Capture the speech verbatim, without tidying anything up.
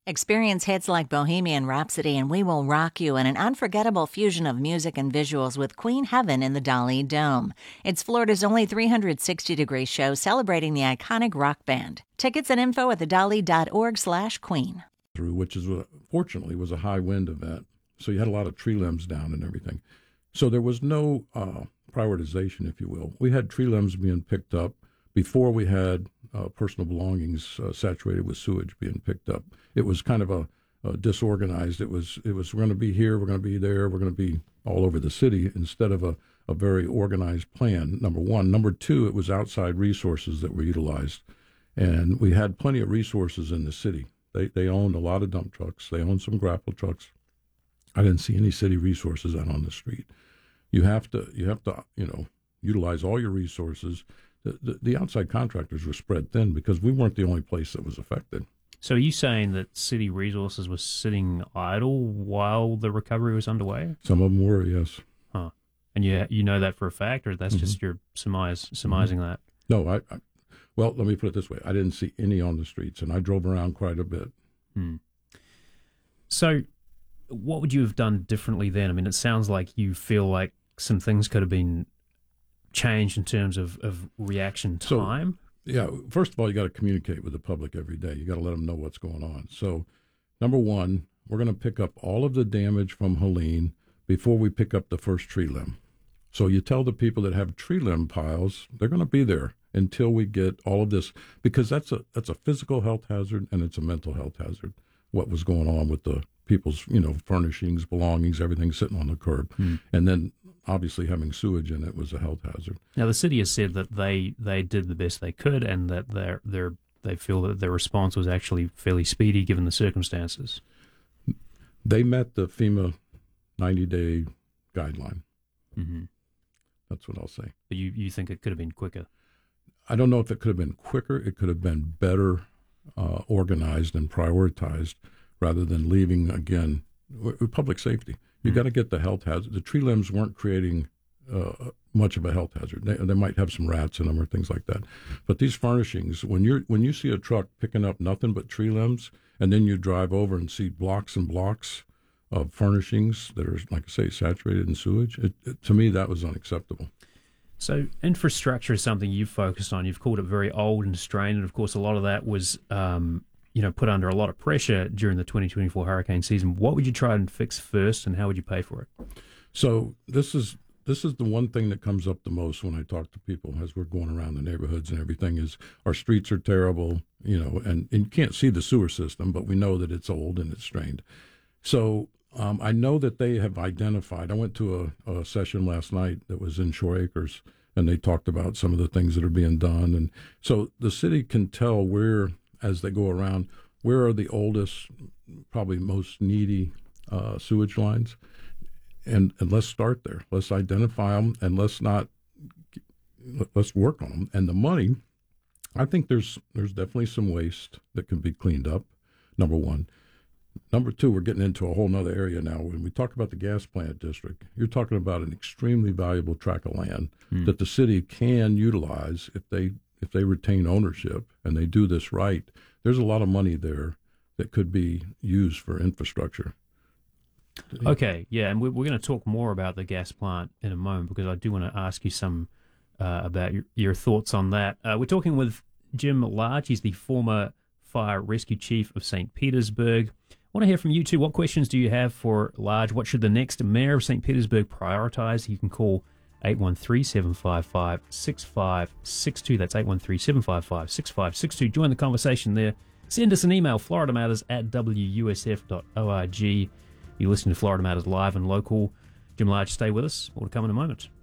Experience hits like Bohemian Rhapsody and We Will Rock You in an unforgettable fusion of music and visuals with Queen Heaven in the Dali Dome. It's Florida's only three hundred sixty degree show celebrating the iconic rock band. Tickets and info at the dali dot org slash queen. Which is, fortunately, was a high wind event. So you had a lot of tree limbs down and everything. So there was no uh, prioritization, if you will. We had tree limbs being picked up before we had uh, personal belongings uh, saturated with sewage being picked up. It was kind of a, a disorganized. It was it was we're going to be here, we're going to be there, we're going to be all over the city instead of a, a very organized plan, number one. Number two, it was outside resources that were utilized. And we had plenty of resources in the city. They they owned a lot of dump trucks. They owned some grapple trucks. I didn't see any city resources out on the street. You have to you have to you know utilize all your resources. The, the, the outside contractors were spread thin because we weren't the only place that was affected. So are you saying that city resources were sitting idle while the recovery was underway? Some of them were, yes. Huh. And you you know that for a fact, or that's mm-hmm. just your surmise, surmising mm-hmm. that? No, I, I. Well, let me put it this way: I didn't see any on the streets, and I drove around quite a bit. Hmm. So, what would you have done differently then? I mean, it sounds like you feel like some things could have been changed in terms of, of reaction time. So, yeah, first of all, you got to communicate with the public every day. You got to let them know what's going on. So, number one, we're going to pick up all of the damage from Helene before we pick up the first tree limb. So you tell the people that have tree limb piles, they're going to be there until we get all of this, because that's a that's a physical health hazard and it's a mental health hazard. What was going on with the people's, you know, furnishings, belongings, everything sitting on the curb, hmm. and then obviously having sewage in it was a health hazard. Now the city has said that they, they did the best they could, and that they're they're they feel that their response was actually fairly speedy given the circumstances. They met the FEMA ninety day guideline. Mm-hmm. That's what I'll say. But you, you think it could have been quicker? I don't know if it could have been quicker. It could have been better uh, organized and prioritized rather than leaving, again, with public safety. You mm-hmm. got to get the health hazard. The tree limbs weren't creating uh, much of a health hazard. They, they might have some rats in them or things like that. But these furnishings, when you're when you see a truck picking up nothing but tree limbs, and then you drive over and see blocks and blocks of furnishings that are, like I say, saturated in sewage, it, it, to me, that was unacceptable. So infrastructure is something you've focused on. You've called it very old and strained, and of course a lot of that was um, you know, put under a lot of pressure during the twenty twenty-four hurricane season. What would you try and fix first, and how would you pay for it? So this is this is the one thing that comes up the most when I talk to people as we're going around the neighborhoods and everything is our streets are terrible, you know, and, and you can't see the sewer system, but we know that it's old and it's strained. So Um, I know that they have identified. I went to a, a session last night that was in Shore Acres, and they talked about some of the things that are being done. And so the city can tell where, as they go around, where are the oldest, probably most needy uh, sewage lines, and, and let's start there. Let's identify them, and let's not let's work on them. And the money, I think there's there's definitely some waste that can be cleaned up. Number one. Number two, we're getting into a whole nother area now. When we talk about the gas plant district, you're talking about an extremely valuable tract of land mm. that the city can utilize if they if they retain ownership and they do this right. There's a lot of money there that could be used for infrastructure. Okay, yeah, and we're, we're going to talk more about the gas plant in a moment because I do want to ask you some uh, about your, your thoughts on that. Uh, we're talking with Jim Large. He's the former fire rescue chief of Saint Petersburg. I want to hear from you too. What questions do you have for Large? What should the next mayor of Saint Petersburg prioritize? You can call eight one three, seven five five, six five six two. That's eight one three, seven five five, six five six two. Join the conversation there. Send us an email, florida matters at w u s f dot org. You listen to Florida Matters live and local. Jim Large, stay with us. More to come in a moment.